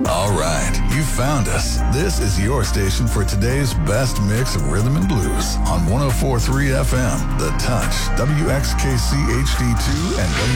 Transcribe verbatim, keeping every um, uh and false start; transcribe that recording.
All right, you found us. This is your station for today's best mix of rhythm and blues on one oh four point three F M, The Touch, W X K C H D two, and